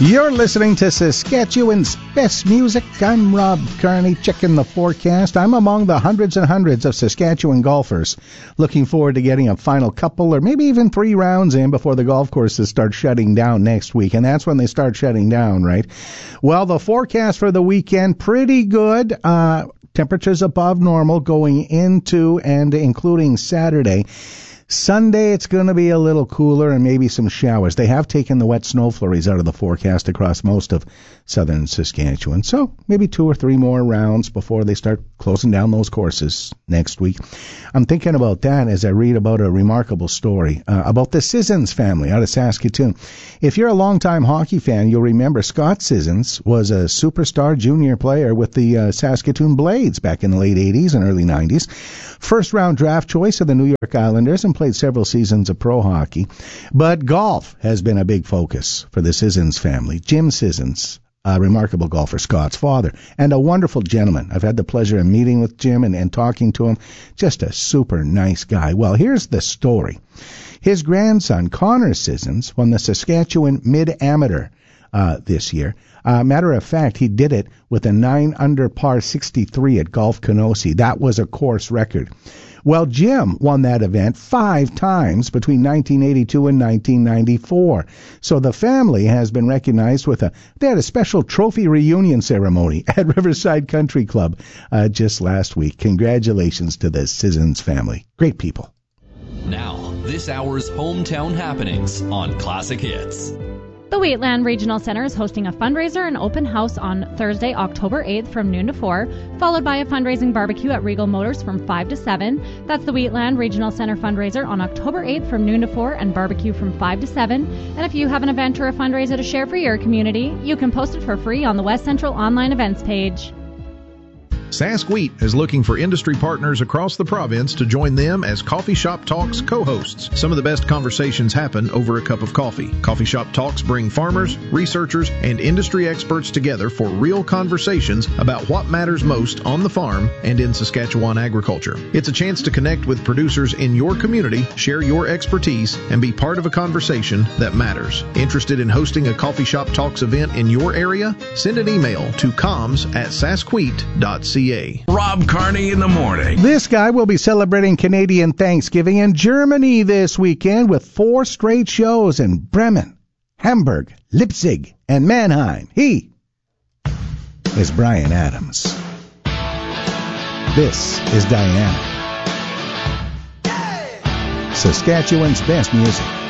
You're listening to Saskatchewan's best music. I'm Rob Carney, checking the forecast. I'm among the hundreds and hundreds of Saskatchewan golfers looking forward to getting a final couple or maybe even 3 rounds in before the golf courses start shutting down next week. And that's when they start shutting down, right? Well, the forecast for the weekend, pretty good. Temperatures above normal going into and including Saturday. Sunday, it's going to be a little cooler and maybe some showers. They have taken the wet snow flurries out of the forecast across most of southern Saskatchewan. So maybe 2 or 3 more rounds before they start closing down those courses next week. I'm thinking about that as I read about a remarkable story about the Sissons family out of Saskatoon. If you're a longtime hockey fan, you'll remember Scott Sissons was a superstar junior player with the Saskatoon Blades back in the late 80s and early 90s. First-round draft choice of the New York Islanders and played several seasons of pro hockey. But golf has been a big focus for the Sissons family. Jim Sissons, a remarkable golfer, Scott's father, and a wonderful gentleman. I've had the pleasure of meeting with Jim and talking to him. Just a super nice guy. Well, here's the story. His grandson, Connor Sissons, won the Saskatchewan Mid-Amateur this year. Matter of fact, he did it with a 9 under par 63 at Golf Kenosee. That was a course record. Well, Jim won that event 5 times between 1982 and 1994. So the family has been recognized with they had a special trophy reunion ceremony at Riverside Country Club just last week. Congratulations to the Sissons family. Great people. Now, this hour's hometown happenings on Classic Hits. The Wheatland Regional Center is hosting a fundraiser and open house on Thursday, October 8th from noon to 4, followed by a fundraising barbecue at Regal Motors from 5 to 7. That's the Wheatland Regional Center fundraiser on October 8th from noon to 4 and barbecue from 5 to 7. And if you have an event or a fundraiser to share for your community, you can post it for free on the West Central online events page. Sask Wheat is looking for industry partners across the province to join them as Coffee Shop Talks co-hosts. Some of the best conversations happen over a cup of coffee. Coffee Shop Talks bring farmers, researchers, and industry experts together for real conversations about what matters most on the farm and in Saskatchewan agriculture. It's a chance to connect with producers in your community, share your expertise, and be part of a conversation that matters. Interested in hosting a Coffee Shop Talks event in your area? Send an email to comms@saskwheat.ca. Rob Carney in the morning. This guy will be celebrating Canadian Thanksgiving in Germany this weekend with 4 straight shows in Bremen, Hamburg, Leipzig, and Mannheim. He is Bryan Adams. This is Diana. Saskatchewan's best music.